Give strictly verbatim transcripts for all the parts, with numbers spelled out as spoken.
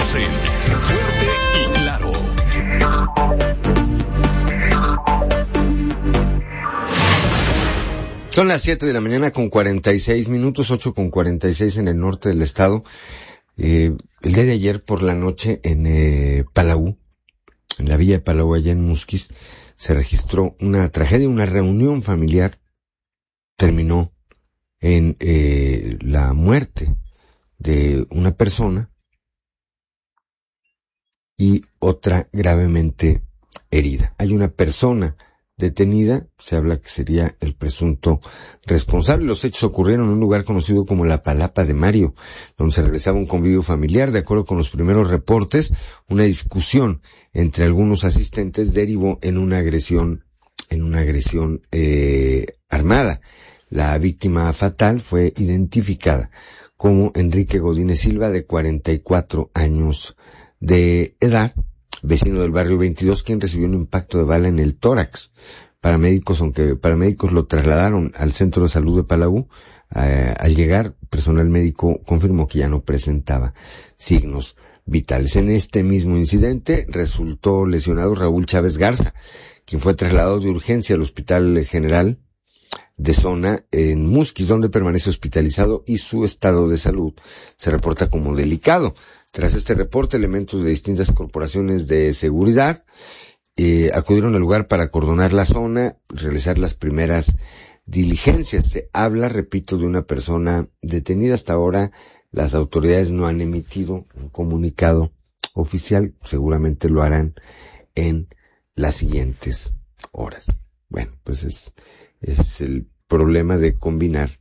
Estás en Fuerte y Claro. Son las siete de la mañana con cuarenta y seis minutos, ocho con cuarenta y seis en el norte del estado. Eh, el día de ayer por la noche en eh, Palau, en la villa de Palau, allá en Musquis, se registró una tragedia, una reunión familiar. Terminó en eh, la muerte de una persona y otra gravemente herida. Hay una persona detenida, se habla que sería el presunto responsable. Los hechos ocurrieron en un lugar conocido como la Palapa de Mario, donde se realizaba un convivio familiar. De acuerdo con los primeros reportes, una discusión entre algunos asistentes derivó en una agresión, en una agresión eh, armada. La víctima fatal fue identificada como Enrique Godínez Silva, de cuarenta y cuatro años de edad, vecino del barrio veintidós, quien recibió un impacto de bala en el tórax. Paramédicos, aunque paramédicos lo trasladaron al centro de salud de Palau, eh, al llegar, personal médico confirmó que ya no presentaba signos vitales. En este mismo incidente resultó lesionado Raúl Chávez Garza, quien fue trasladado de urgencia al Hospital General de Zona en Musquis, donde permanece hospitalizado y su estado de salud se reporta como delicado. Tras este reporte, elementos de distintas corporaciones de seguridad eh, acudieron al lugar para acordonar la zona, realizar las primeras diligencias. Se habla, repito, de una persona detenida. Hasta ahora las autoridades no han emitido un comunicado oficial, seguramente lo harán en las siguientes horas. Bueno, pues es, es el problema de combinar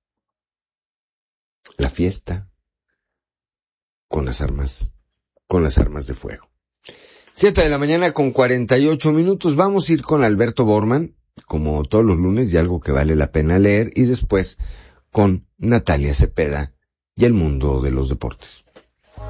la fiesta con las armas, con las armas de fuego. Siete de la mañana con cuarenta y ocho minutos. Vamos a ir con Alberto Borman, como todos los lunes, de algo que vale la pena leer, y después con Natalia Cepeda y el mundo de los deportes.